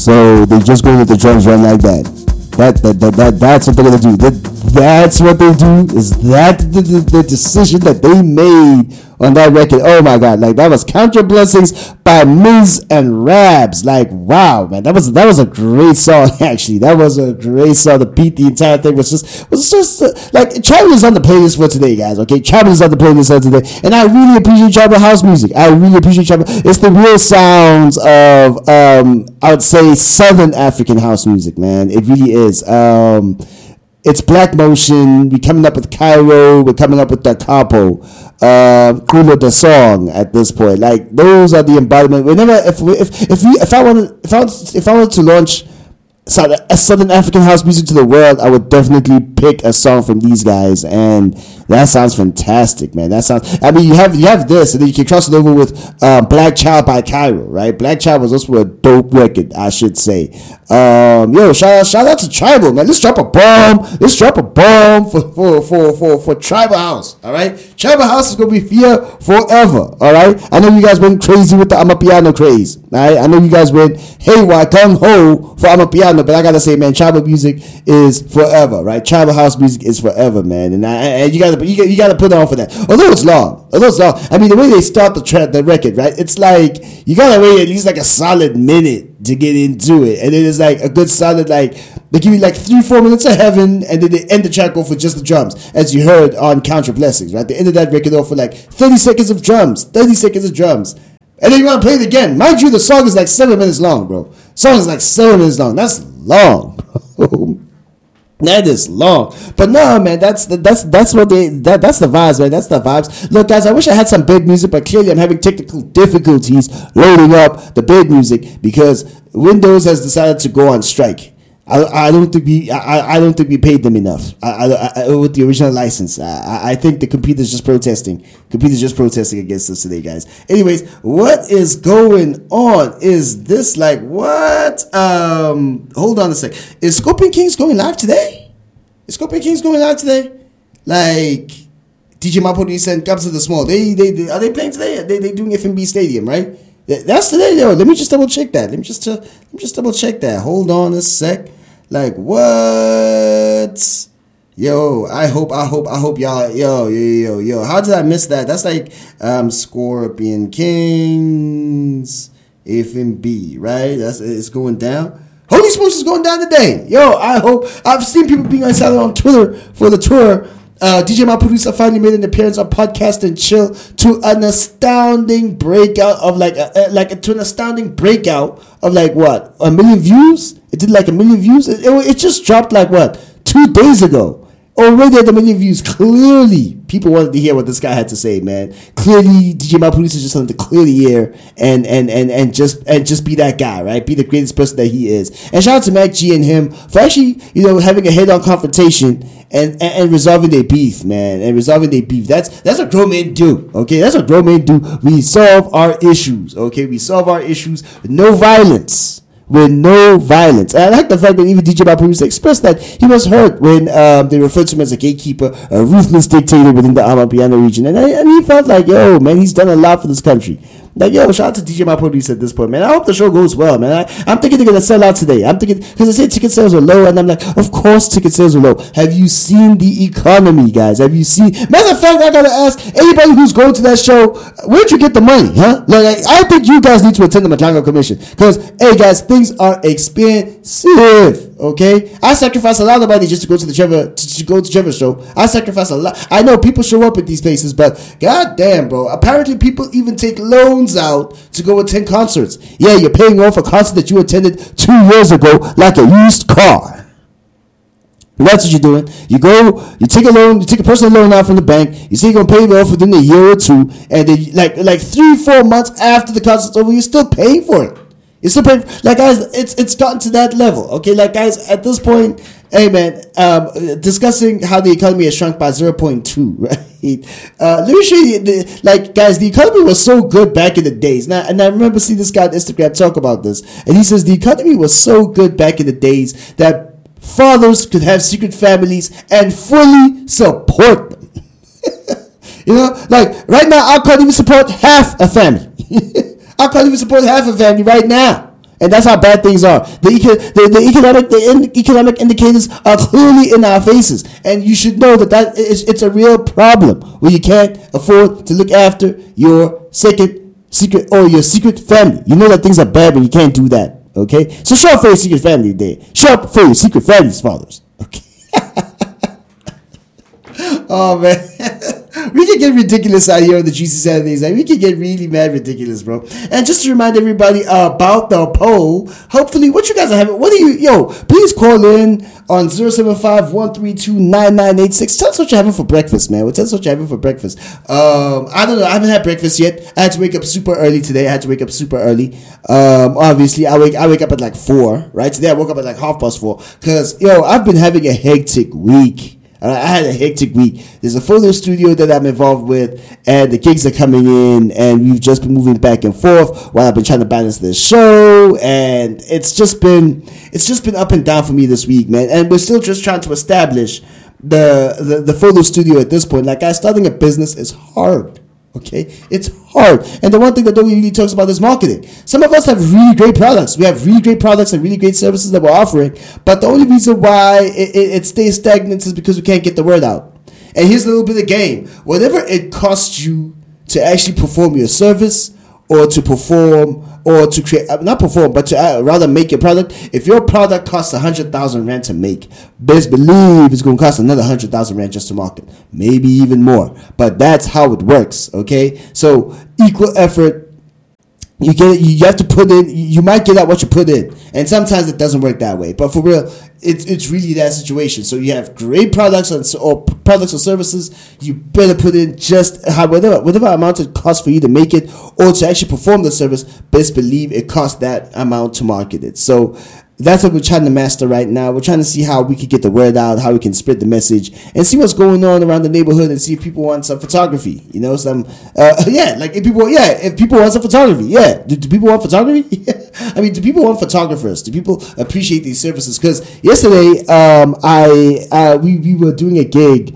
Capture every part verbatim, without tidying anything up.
So they just go with the drums run like that. That that, that, that that's what they're gonna do. That, that's what they do. Is that the, the, the decision that they made on that record? Oh my God! Like that was Count Your Blessings by Miz and Rabs. Like wow, man, that was that was a great song. Actually, that was a great song. The beat, the entire thing was just was just uh, like Tribal is on the playlist for today, guys. Okay, Tribal is on the playlist for today, and I really appreciate Tribal house music. I really appreciate Tribal. It's the real sounds of um, I would say Southern African house music, man. It really is. Um, It's Black Motion. We're coming up with Cairo. We're coming up with Da Capo. Uh, Kula the song at this point. Like those are the embodiment. Whenever if we, if if we if I wanted if I was, if I wanted to launch Southern African house music to the world, I would definitely pick a song from these guys, and that sounds fantastic, man. That sounds. I mean, you have you have this, and then you can cross it over with um, Black Child by Cairo, right? Black Child was also a dope record, I should say. Um, yo, shout out, shout out to Tribal, man. Let's drop a bomb. Let's drop a bomb for for for for, for Tribal House, all right? Tribal House is gonna be here forever, all right? I know you guys went crazy with the Amapiano craze, all right? I know you guys went haywire, gung ho for Amapiano, but I gotta say, man, Tribal music is forever, right? Tribal house music is forever, man, and I, and you gotta you gotta, you gotta put on for that. Although it's long, although it's long. I mean, the way they start the tra- the record, right? It's like you gotta wait at least like a solid minute to get into it, and then it's like a good solid like they give you like three four minutes of heaven, and then they end the track off with just the drums, as you heard on Count Your Blessings, right? They ended that record off with like thirty seconds of drums, thirty seconds of drums. And then you want to play it again. Mind you, the song is like seven minutes long, bro. The song is like seven minutes long. That's long, bro. That is long. But no, man, that's the, that's that's what they that that's the vibes, man. That's the vibes. Look, guys, I wish I had some bed music, but clearly I'm having technical difficulties loading up the bed music because Windows has decided to go on strike. I, I don't think we I, I don't think we paid them enough I, I, I, with the original license. I, I think the computer's just protesting. Computer's just protesting against us today, guys. Anyways, what is going on? Is this like what? Um, hold on a sec. Is Scorpion Kings going live today? Is Scorpion Kings going live today? Like D J Mapolice and Cubs of the Small. They, they they are they playing today? They they doing F N B Stadium, right? That's today, yo. Let me just double check that. Let me just uh, let me just double check that. Hold on a sec. Like what? Yo, I hope, I hope, I hope y'all, yo, yo, yo, yo. How did I miss that? That's like um, Scorpion Kings, F and B, right? That's it's going down. Holy Smokes is going down today. Yo, I hope. I've seen people being excited on Twitter for the tour. Uh, D J My Producer finally made an appearance on Podcast and Chill to an astounding breakout of like a, a, like a, to an astounding breakout of like what, a million views. It did like a million views. It, it, it just dropped like what, two days ago. Already at a million views. Clearly, people wanted to hear what this guy had to say, man. Clearly, D J My Producer just wanted to clear the air and and and and just and just be that guy, right? Be the greatest person that he is. And shout out to Mac G and him for actually, you know, having a head-on confrontation and, and and resolving their beef, man. And resolving their beef. That's that's what grown men do. Okay, that's what grown men do. We solve our issues. Okay, we solve our issues with no violence. With no violence. And I like the fact that even D J My Producer expressed that he was hurt when um, they referred to him as a gatekeeper, a ruthless dictator within the Amapiano region. And, I, and he felt like, yo, man, he's done a lot for this country. Like, yo, shout out to D J My Producer at this point, man. I hope the show goes well, man. I, I'm thinking they're going to sell out today. I'm thinking, because they say ticket sales are low, and I'm like, of course ticket sales are low. Have you seen the economy, guys? Have you seen? Matter of fact, I got to ask anybody who's going to that show, where'd you get the money, huh? Like, I think you guys need to attend the Matango Commission. Because, hey, guys, things are expensive. Okay, I sacrifice a lot of money just to go to the Trevor to, to go to Trevor's show. I sacrifice a lot. I know people show up at these places, but god damn, bro. Apparently, people even take loans out to go attend concerts. Yeah, you're paying off a concert that you attended two years ago like a used car. That's what you're doing. You go, you take a loan, you take a personal loan out from the bank. You say you're gonna pay it off within a year or two, and then like like three, four months after the concert's over, you're still paying for it. It's super, like guys, it's it's gotten to that level, okay? Like guys, at this point, hey man, um, discussing how the economy has shrunk by zero point two, right? Uh, let me show you, the, like guys, the economy was so good back in the days. Now, and I remember seeing this guy on Instagram talk about this, and he says the economy was so good back in the days that fathers could have secret families and fully support them. You know, like right now, I can't even support half a family. I can't even support half a family right now. And that's how bad things are. The, the, the economic the in, economic indicators are clearly in our faces, and you should know that that is it's a real problem where you can't afford to look after your second secret or your secret family. You know that things are bad, but you can't do that. Okay, so show up for your secret family today. Show up for your secret family's fathers. Okay. Oh man. We can get ridiculous out here on the Juicy Saturdays. Like, we can get really mad ridiculous, bro. And just to remind everybody about the poll, hopefully, what you guys are having, what do you, yo, please call in on zero seven five, one three two, nine nine eight six. Tell us what you're having for breakfast, man. Well, tell us what you're having for breakfast. Um, I don't know. I haven't had breakfast yet. I had to wake up super early today. I had to wake up super early. Um, obviously, I wake, I wake up at like four, right? Today I woke up at like half past four because, yo, I've been having a hectic week. I had a hectic week. There's a photo studio that I'm involved with, and the gigs are coming in, and we've just been moving back and forth while I've been trying to balance this show, and it's just been it's just been up and down for me this week, man. And we're still just trying to establish the the, the photo studio at this point. Like, guys, starting a business is hard. Okay, it's hard. And the one thing that nobody really talks about is marketing. Some of us have really great products. We have really great products and really great services that we're offering. But the only reason why it, it, it stays stagnant is because we can't get the word out. And here's a little bit of game. Whatever it costs you to actually perform your service or to perform or to create, not perform, but to uh, rather make your product. If your product costs one hundred thousand rand to make, best believe it's going to cost another one hundred thousand rand just to market. Maybe even more. But that's how it works, okay? So equal effort. You get you have to put in, you might get out what you put in. And sometimes it doesn't work that way. But for real, it's it's really that situation. So you have great products or, or products or services, you better put in just how whatever whatever amount it costs for you to make it or to actually perform the service, best believe it costs that amount to market it. So that's what we're trying to master right now. We're trying to see how we can get the word out, how we can spread the message, and see what's going on around the neighborhood, and see if people want some photography. You know, some uh, yeah, like if people yeah, if people want some photography, yeah. Do, do people want photography? I mean, do people want photographers? Do people appreciate these services? Because yesterday, um, I uh, we we were doing a gig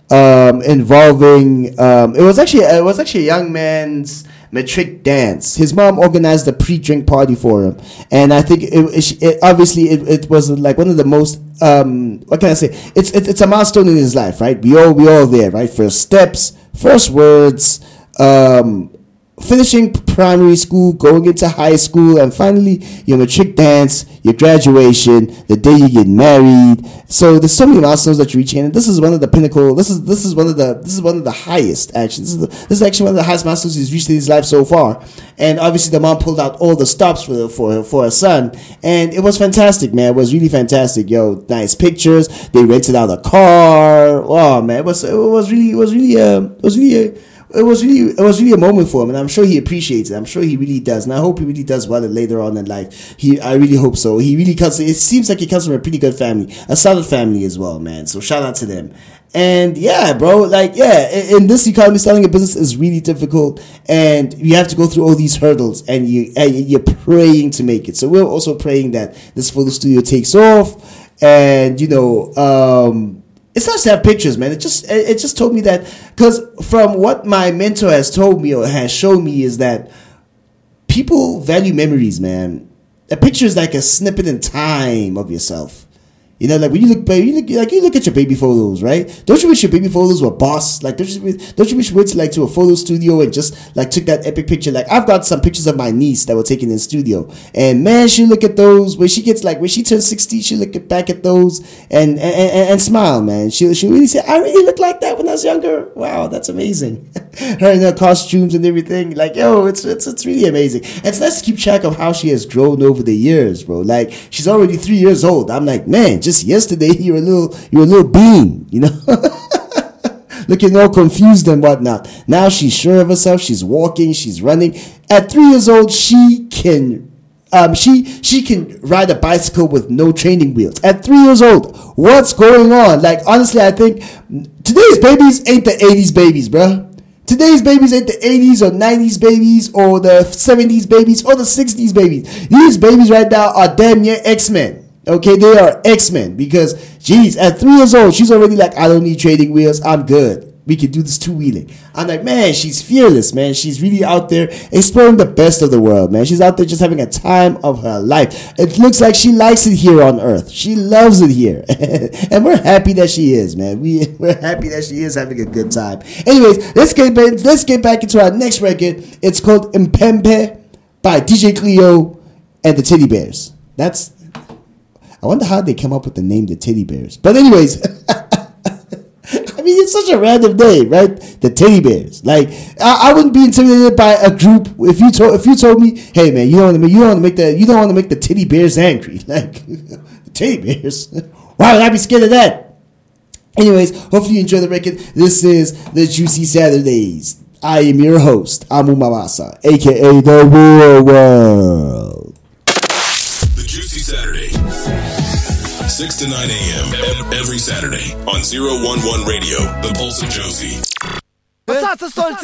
um, involving um, it was actually it was actually a young man's matric dance. His mom organized a pre-drink party for him, and I think it, it, it obviously it, it was like one of the most um what can I say? It's it, it's a milestone in his life, right? We all we all there, right? First steps, first words, um, finishing primary school, going into high school, and finally your matric dance, your graduation, the day you get married. So there's so many milestones that you're reaching, and this is one of the pinnacle. This is this is one of the this is one of the highest actually. This is the, this is actually one of the highest milestones he's reached in his life so far. And obviously the mom pulled out all the stops for for for her son, and it was fantastic, man. It was really fantastic, yo. Nice pictures. They rented out a car. Oh man, it was it was really it was really uh, it was really. Uh, It was really, it was really a moment for him, and I'm sure he appreciates it. I'm sure he really does, and I hope he really does well later on in life. He, I really hope so. He really comes. It seems like he comes from a pretty good family, a solid family as well, man. So shout out to them. And yeah, bro, like yeah, in, in this economy, starting a business is really difficult, and you have to go through all these hurdles, and you, and you're praying to make it. So we're also praying that this photo studio takes off, and you know, um. It's nice to have pictures, man. It just it just told me that, because from what my mentor has told me or has shown me is that people value memories, man. A picture is like a snippet in time of yourself. You know, like when you look, you look, like you look at your baby photos, right? Don't you wish your baby photos were boss? Like, don't you, don't you wish you went to like to a photo studio and just like took that epic picture? Like, I've got some pictures of my niece that were taken in studio, and man, she look at those when she gets like when she turns sixty, she look back at those and and, and, and smile, man. She she really say, I really looked like that when I was younger. Wow, that's amazing. Her in her costumes and everything, like yo, it's it's it's really amazing. And it's nice to keep track of how she has grown over the years, bro. Like she's already three years old. I'm like, man, just Just yesterday, you were a little, you were a little bean, you know, looking all confused and whatnot. Now she's sure of herself. She's walking. She's running. At three years old, she can, um, she she can ride a bicycle with no training wheels. At three years old, what's going on? Like honestly, I think today's babies ain't the eighties babies, bruh. Today's babies ain't the eighties or nineties babies or the seventies babies or the sixties babies. These babies right now are damn near X-Men. Okay, they are X-Men because, geez, at three years old, she's already like, I don't need training wheels, I'm good. we could do this two-wheeling. I'm like, man, she's fearless, man. She's really out there exploring the best of the world, man. She's out there just having a time of her life. It looks like she likes it here on Earth. She loves it here. And we're happy that she is, man. We, we're happy that she is having a good time. Anyways, let's get, let's get back into our next record. It's called Mpempe by D J Cleo and the Teddy Bears. That's... I wonder how they came up with the name the Teddy Bears. But anyways... I mean, it's such a random name, right? The Teddy Bears. Like, I, I wouldn't be intimidated by a group if you told if you told me, hey man, you don't want to you don't want to make the you don't want to make the Teddy Bears angry. Like, the Teddy Bears. Why would I be scared of that? Anyways, hopefully you enjoy the record. This is the Juicy Saturdays. I am your host, Amu Mawasa, aka the Real World. The Juicy Saturday. six to nine a.m. every Saturday on zero one one Radio, The Pulse of Josie.